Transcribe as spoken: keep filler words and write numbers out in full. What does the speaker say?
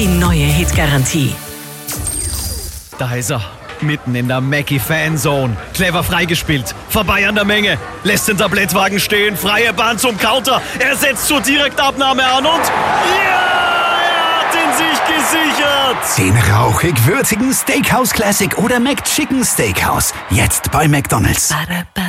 die neue Hitgarantie. Da ist er, mitten in der Mackie-Fanzone. Clever freigespielt, vorbei an der Menge, lässt den Tablettwagen stehen, freie Bahn zum Counter. Er setzt zur Direktabnahme an und... Ja! Er hat ihn sich gesichert! Den rauchig würzigen Steakhouse Classic oder McChicken Steakhouse. Jetzt bei McDonald's. Ba-da-ba.